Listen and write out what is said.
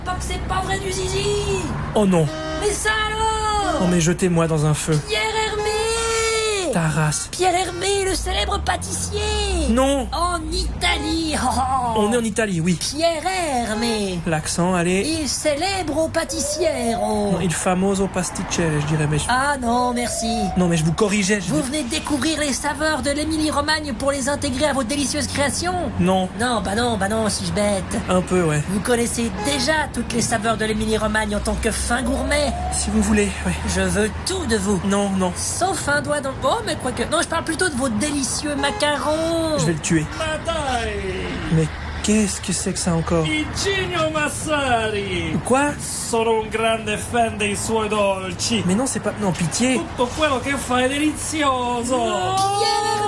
Pas que c'est pas vrai du zizi. Oh non. Mais ça alors. Oh mais jetez-moi dans un feu. Pierre Hermé. Ta race. Pierre Hermé, le célèbre pâtissier. Non. En Italie. Oh. On est en Italie, oui. Pierre Hermé. L'accent, allez. Il célèbre pâtissiero. Il famoso pasticcere, je dirais, mais Ah non, merci. Non, mais je vous corrigeais. Vous venez de découvrir les saveurs de l'Émilie-Romagne pour les intégrer à vos délicieuses créations? Non. Non, bah non, suis-je bête. Un peu, ouais. Vous connaissez déjà toutes les saveurs de l'Émilie-Romagne en tant que fin gourmet. Si vous voulez, ouais. Je veux tout de vous. Non. Sauf un doigt dans... Oh, mais quoique... Non, je parle plutôt de vos délicieux macarons. Je vais le tuer. Ma dai! Mais qu'est-ce que c'est que ça encore? Iginio Massari! Quoi? Sono un grande fan dei suoi dolci! Mais non, c'est pas... Non, pitié. Tutto quello che fa è delizioso! Pierre